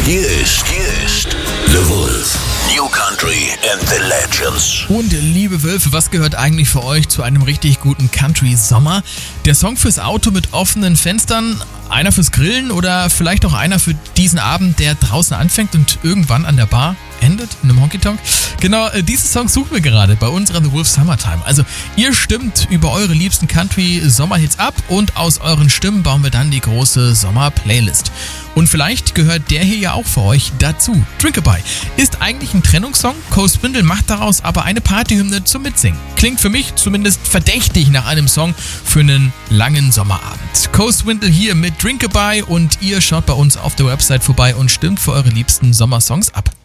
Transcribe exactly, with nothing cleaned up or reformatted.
Hier ist, hier ist The Wolf. New Country and the Legends. Und liebe Wölfe, was gehört eigentlich für euch zu einem richtig guten Country-Sommer? Der Song fürs Auto mit offenen Fenstern, einer fürs Grillen oder vielleicht auch einer für diesen Abend, der draußen anfängt und irgendwann an der Bar endet, in einem Honky-Tonk? Genau, äh, diesen Song suchen wir gerade bei unserer The Wolf Summertime. Also ihr stimmt über eure liebsten Country-Sommerhits ab und aus euren Stimmen bauen wir dann die große Sommer-Playlist. Und vielleicht gehört der hier ja auch für euch dazu. Drinkabye ist eigentlich ein Trennungssong, Coe Swindle macht daraus aber eine Partyhymne zum Mitsingen. Klingt für mich zumindest verdächtig nach einem Song für einen langen Sommerabend. Coe Swindle hier mit Drinkabye und ihr schaut bei uns auf der Website vorbei und stimmt für eure liebsten Sommersongs ab.